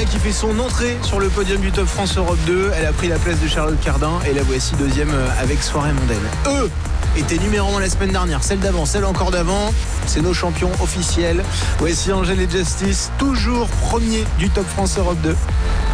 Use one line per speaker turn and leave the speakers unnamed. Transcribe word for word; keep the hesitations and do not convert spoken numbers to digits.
Amelia qui fait son entrée sur le podium du Top France Europe deux. Elle a pris la place de Charlotte Cardin et la voici deuxième avec Soirée Mondaine. Eux étaient numéro un la semaine dernière, celle d'avant, celle encore d'avant. C'est nos champions officiels. Voici Angèle et Justice, toujours premier du Top France Europe deux.